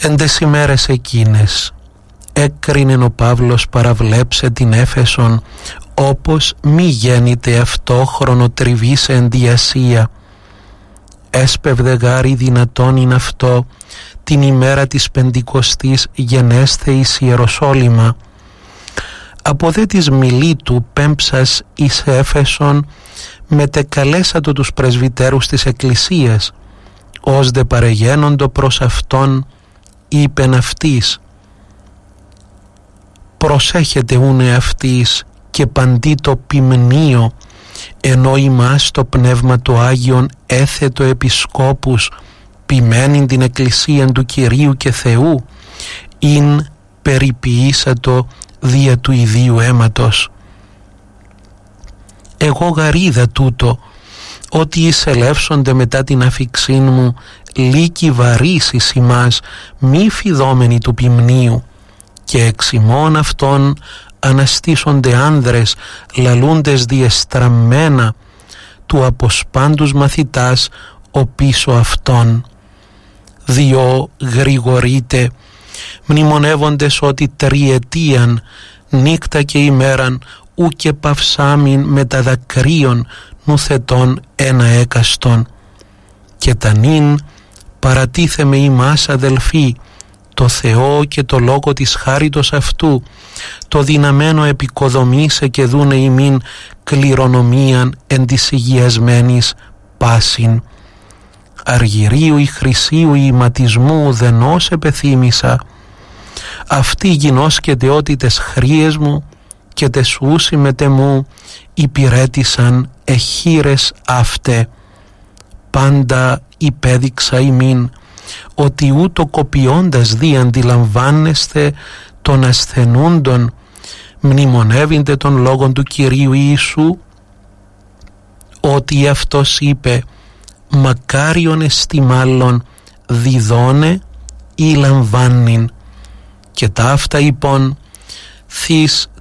Εν τες ημέρες εκείνες έκρινεν ο Παύλος παραβλέψε την Έφεσον, όπως μη γέννηται αυτόχρονο τριβήσε εν τη Ασία. Έσπευδε γάρι δυνατόν είναι αυτό την ημέρα της Πεντηκοστής γενέσθε εις Ιεροσόλυμα. Από δε της Μιλήτου πέμψας εις Έφεσον μετεκαλέσατο τους πρεσβυτέρους της Εκκλησίας, ως δε παρεγένοντο προς αυτόν είπεν αυτής, προσέχετε ούνε αυτής και παντί το ποιμνίο, ενώ ημάς το Πνεύμα το Άγιον έθετο επισκόπους ποιμένην την Εκκλησίαν του Κυρίου και Θεού, ειν περιποιήσατο δια του ιδίου αίματος. Εγώ γαρίδα τούτο, ότι εισελεύσονται μετά την αφιξήν μου λύκοι βαρύς εις ημάς μη φιδόμενοι του ποιμνίου, και εξ ημών αυτών αναστήσονται άνδρες λαλούντες διεστραμμένα του αποσπάντους μαθητάς ο πίσω αυτών. Διό γρηγορείτε μνημονεύοντες ότι τριετίαν νύκτα και ημέραν ου και παυσάμιν με τα δακρύων νουθετών ένα έκαστον. Και τα νυν παρατίθεμε ημάς αδελφοί το Θεό και το λόγο της χάριτος αυτού, το δυναμένο επικοδομήσε και δούνε ημίν κληρονομίαν εν της υγιασμένης πάσιν. Αργυρίου ή χρυσίου ή ηματισμού ουδενός επεθύμησα, αυτοί γινώσκεται ότι τες χρίες μου και τες ούσι μετεμού υπηρέτησαν εχείρες αύτε. Πάντα υπέδειξα ημίν ότι ούτω κοπιώντας δι αντιλαμβάνεστε των ασθενούντων μνημονεύειντε των λόγων του Κυρίου Ιησού, ότι αυτός είπε μακάριον εστι μάλλον διδώνε ή λαμβάνειν, και ταύτα είπων θείς